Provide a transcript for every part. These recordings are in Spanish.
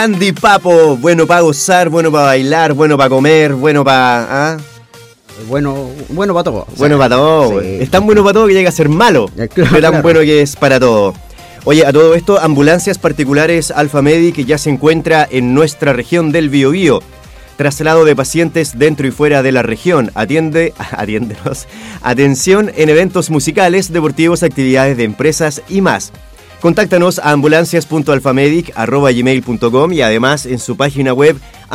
Andy Papo, bueno para gozar, bueno para bailar, bueno para comer, bueno para... Bueno para todo. Bueno para todo. Sí. Es tan bueno para todo que llega a ser malo. Claro, es tan bueno que es para todo. Oye, a todo esto, Ambulancias Particulares Alfa Medic ya se encuentra en nuestra región del Biobío. Traslado de pacientes dentro y fuera de la región. Atiéndenos. Atención en eventos musicales, deportivos, actividades de empresas y más. Contáctanos a ambulancias.alfamedic@gmail.com y además en su página web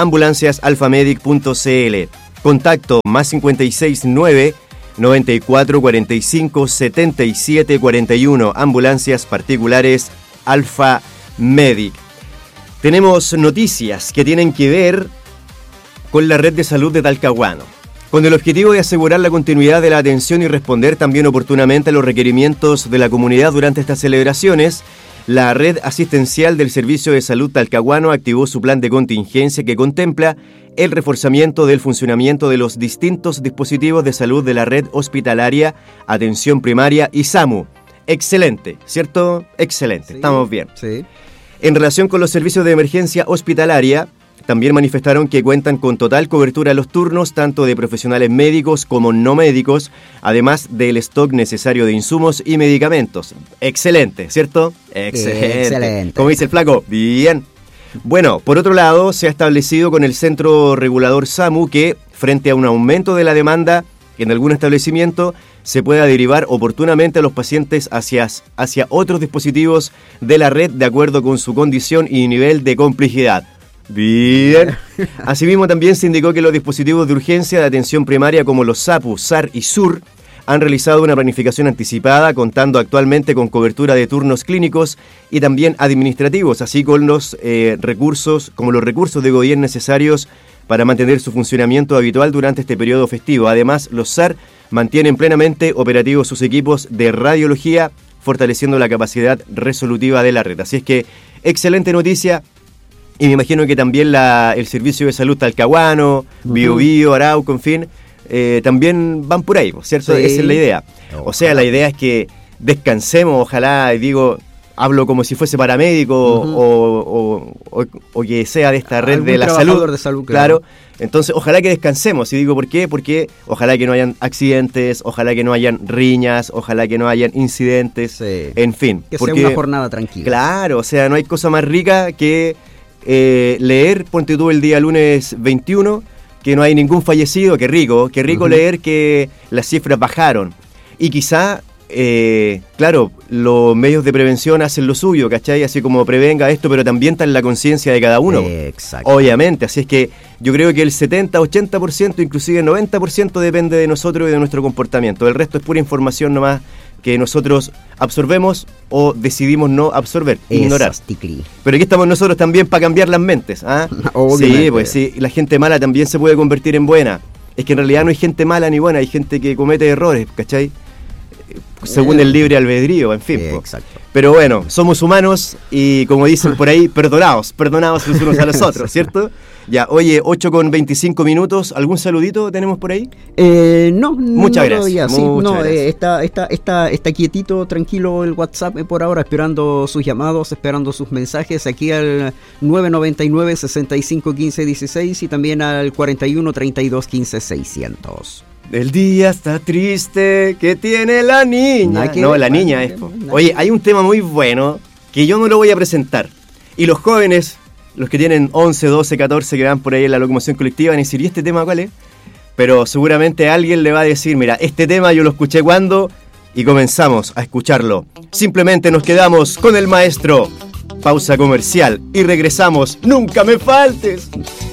ambulanciasalfamedic.cl. Contacto más 569 94 45 77 41. Ambulancias Particulares Alfa Medic. Tenemos noticias que tienen que ver con la red de salud de Talcahuano. Con el objetivo de asegurar la continuidad de la atención y responder también oportunamente a los requerimientos de la comunidad durante estas celebraciones, la red asistencial del Servicio de Salud Talcahuano activó su plan de contingencia que contempla el reforzamiento del funcionamiento de los distintos dispositivos de salud de la red hospitalaria, atención primaria y SAMU. Excelente, ¿cierto? Excelente, sí, estamos bien. Sí. En relación con los servicios de emergencia hospitalaria, también manifestaron que cuentan con total cobertura los turnos, tanto de profesionales médicos como no médicos, además del stock necesario de insumos y medicamentos. Excelente, ¿cierto? Excelente. Como dice el flaco, bien. Bueno, por otro lado, se ha establecido con el Centro Regulador SAMU que, frente a un aumento de la demanda en algún establecimiento, se pueda derivar oportunamente a los pacientes hacia otros dispositivos de la red de acuerdo con su condición y nivel de complejidad. Bien. Asimismo, también se indicó que los dispositivos de urgencia de atención primaria como los SAPU, SAR y SUR han realizado una planificación anticipada, contando actualmente con cobertura de turnos clínicos y también administrativos, así con los recursos de gobierno necesarios para mantener su funcionamiento habitual durante este periodo festivo. Además, los SAR mantienen plenamente operativos sus equipos de radiología, fortaleciendo la capacidad resolutiva de la red. Así es que, excelente noticia. Y me imagino que también el Servicio de Salud Talcahuano, Biobío, Arauco, en fin, también van por ahí, ¿cierto? Sí. Esa es la idea. O sea, la idea es que descansemos, ojalá, y digo, hablo como si fuese paramédico o que sea de esta red de la salud. Claro. Entonces, ojalá que descansemos. Y digo, ¿por qué? Porque ojalá que no hayan accidentes, ojalá que no hayan riñas, ojalá que no hayan incidentes, en fin. Que sea una jornada tranquila. Claro, o sea, no hay cosa más rica que leer, ponte tú el día lunes 21, que no hay ningún fallecido. Qué rico leer que las cifras bajaron. Y quizá, claro, los medios de prevención hacen lo suyo, ¿cachai? Así como prevenga esto, pero también está en la conciencia de cada uno. Exacto. Obviamente, así es que yo creo que el 70, 80%, inclusive el 90% depende de nosotros y de nuestro comportamiento. El resto es pura información nomás que nosotros absorbemos o decidimos no absorber, ignorar. Pero aquí estamos nosotros también para cambiar las mentes, ¿ah? Sí, pues sí, la gente mala también se puede convertir en buena. Es que en realidad no hay gente mala ni buena, hay gente que comete errores, ¿cachai? Según el libre albedrío, en fin. Exacto. Pero bueno, somos humanos y como dicen por ahí, perdonados los unos a los otros, ¿cierto? Ya, oye, 8:25, ¿algún saludito tenemos por ahí? No. Muchas gracias. Está quietito, tranquilo el WhatsApp por ahora, esperando sus llamados, esperando sus mensajes aquí al 999 65 15 16 y también al 41 32 15 600. El día está triste que tiene la niña. La niña es. Oye, hay un tema muy bueno que yo no lo voy a presentar. Y los jóvenes, los que tienen 11, 12, 14 que van por ahí en la locomoción colectiva, van a decir, ¿y este tema cuál es? Pero seguramente alguien le va a decir, mira, este tema yo lo escuché cuando, y comenzamos a escucharlo. Simplemente nos quedamos con el maestro. Pausa comercial y regresamos. ¡Nunca me faltes!